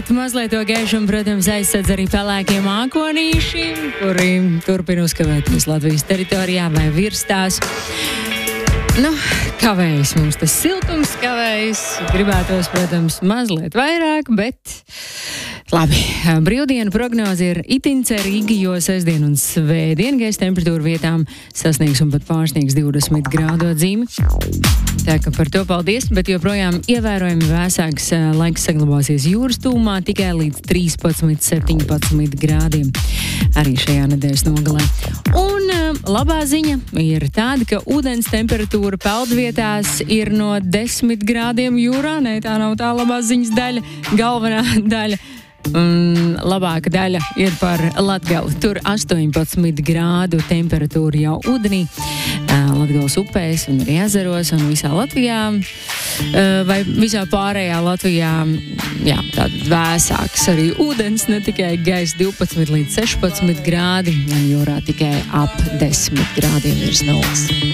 Mazliet to gaišumu, protams, aizsadz arī pelēkiem mākonīšiem, kuri turpina uzkavēties Latvijas teritorijā vai virs tās. Kavējas mums tas siltums, kavējas. Gribētos, protams, mazliet vairāk, bet labi. Brīvdienu prognoze ir itin cerīga, jo sestdien un svētdien gaisa temperatūra vietām sasniegs un pat pārsniegs 20 grādu atzīmi. Tā ka par to paldies, bet joprojām ievērojami vēsāks laiks saglabāsies jūras tūmā tikai līdz 13-17 grādiem arī šajā nedēļas nogalē. Un labā ziņa ir tāda, ka ūdens temperatūra peldvietās ir no 10 grādiem jūrā. Nē, tā nav tā labā ziņas daļa, galvenā daļa. Labāka daļa ir par Latgali. Tur 18 grādu temperatūra jau ūdenī. Latgales upēs un arī ezeros un visā Latvijā vai visā pārējā Latvijā tātad vēsāks arī ūdens, ne tikai gaisa 12 līdz 16 grādi, un jūrā tikai ap 10 grādiem virs nulles.